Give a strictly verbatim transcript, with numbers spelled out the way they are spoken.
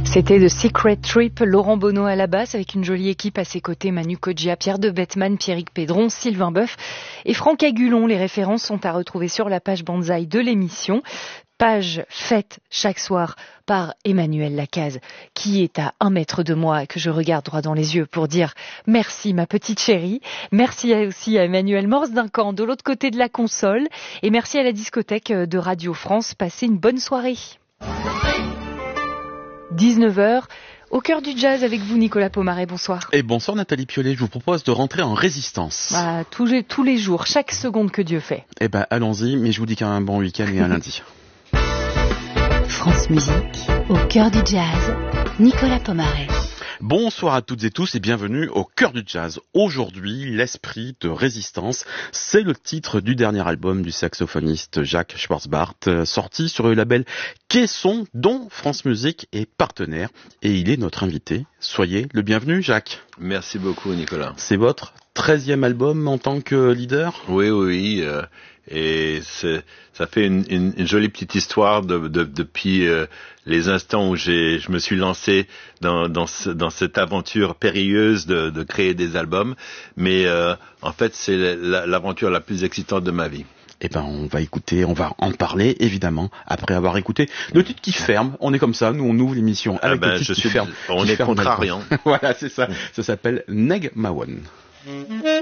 C'était The Secret Trip, Laurent Bonneau à la basse avec une jolie équipe à ses côtés, Manu Kodja, Pierre de Bettman, Pierrick Pédron, Sylvain Boeuf et Franck Agulon. Les références sont à retrouver sur la page Banzai de l'émission. Page faite chaque soir par Emmanuel Lacaze, qui est à un mètre de moi et que je regarde droit dans les yeux pour dire merci ma petite chérie. Merci aussi à Emmanuel Morse-Duncan de l'autre côté de la console et merci à la discothèque de Radio France. Passez une bonne soirée. dix-neuf heures, au cœur du jazz avec vous Nicolas Pomaret, bonsoir. Et bonsoir Nathalie Piolet, je vous propose de rentrer en résistance. Ah, tous, les, tous les jours, chaque seconde que Dieu fait. Eh ben allons-y, mais je vous dis qu'un bon week-end et un lundi. France Musique, au cœur du jazz, Nicolas Pomaret. Bonsoir à toutes et tous et bienvenue au cœur du jazz. Aujourd'hui, l'esprit de résistance, c'est le titre du dernier album du saxophoniste Jacques Schwarzbart, sorti sur le label Caisson, dont France Musique est partenaire. Et il est notre invité. Soyez le bienvenu, Jacques. Merci beaucoup, Nicolas. C'est votre treizième album en tant que leader ? Oui, oui, euh, et c'est, ça fait une, une, une jolie petite histoire de, de, depuis euh, les instants où j'ai, je me suis lancé dans, dans, ce, dans cette aventure périlleuse de, de créer des albums, mais euh, en fait c'est la, l'aventure la plus excitante de ma vie. Eh ben, on va écouter, on va en parler, évidemment, après avoir écouté le titre qui ferme. On est comme ça, nous, on ouvre l'émission avec ah ben, le titre je qui suis, ferme. On qui est ferme contrariant. Voilà, c'est ça. Ça s'appelle Neg Mawon.